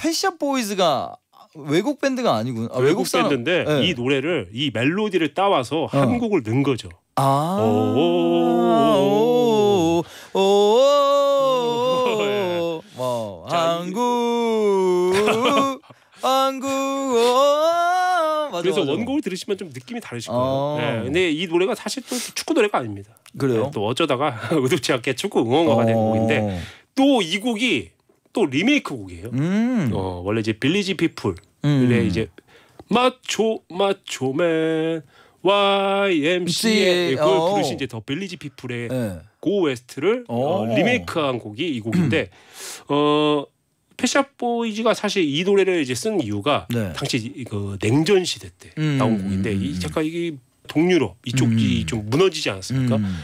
펫샵 보이즈가 외국 밴드가 아니군. 외국 사람. 밴드인데 네. 이 노래를 이 멜로디를 따와서 한국을 넣은 거죠. 그래서 원곡을 들으시면 좀 느낌이 다르실 거예요. 네, 근데 이 노래가 사실 또 축구 노래가 아닙니다. 그래요? 네, 또 어쩌다가 의도치 않게 축구 응원가가 된 곡인데 또 이 곡이 또 리메이크 곡이에요. 원래 이제 빌리지 피플의 이제 마초맨 YMCA 그걸 부르신 이제 더 빌리지 피플의 고 웨스트를 리메이크한 곡이 이 곡인데 펫샵 보이즈가 사실 이 노래를 이제 쓴 이유가 당시 그 냉전 시대 때 나온 곡인데 이 잠깐 이게 동유럽 이쪽이 좀 무너지지 않았습니까?